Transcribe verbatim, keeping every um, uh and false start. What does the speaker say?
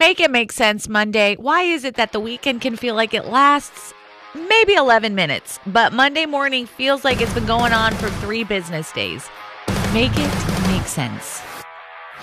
Make It Make Sense Monday. Why is it that the weekend can feel like it lasts maybe eleven minutes, but Monday morning feels like it's been going on for three business days? Make it make sense.